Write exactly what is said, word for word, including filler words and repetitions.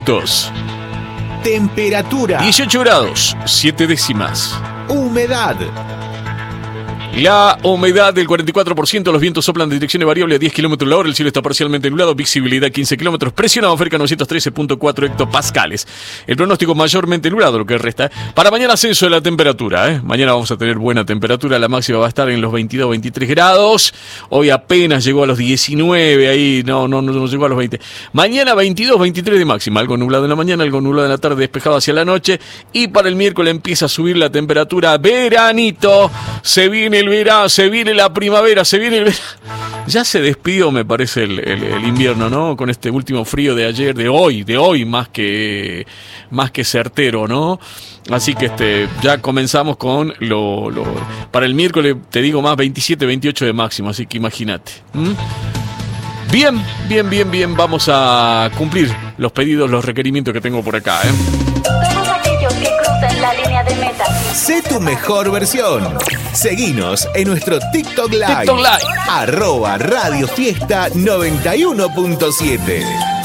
Dos. Temperatura. dieciocho grados, siete décimas. Humedad. La humedad del cuarenta y cuatro por ciento, los vientos soplan de dirección variable a diez kilómetros la hora, el cielo está parcialmente nublado, visibilidad quince kilómetros, presión atmosférica novecientos trece punto cuatro hectopascales. El pronóstico mayormente nublado, lo que resta. Para mañana ascenso de la temperatura, ¿eh? Mañana vamos a tener buena temperatura, la máxima va a estar en los veintidós, veintitrés grados. Hoy apenas llegó a los diecinueve, ahí no, no, no, no llegó a los veinte. Mañana veintidós, veintitrés de máxima, algo nublado en la mañana, algo nublado en la tarde, despejado hacia la noche. Y para el miércoles empieza a subir la temperatura, veranito, se viene el verano, se viene la primavera, se viene el verano. Ya se despidió, me parece, el, el, el invierno, ¿no? Con este último frío de ayer, de hoy, de hoy más que más que certero, ¿no? Así que este ya comenzamos con lo, lo para el miércoles, te digo más, veintisiete, veintiocho de máximo, así que imagínate. ¿Mm? Bien, bien, bien, bien, vamos a cumplir los pedidos, los requerimientos que tengo por acá, ¿eh? La línea de meta. Sé tu mejor versión. Seguinos en nuestro TikTok Live. TikTok Live. Arroba Radio Fiesta noventa y uno punto siete.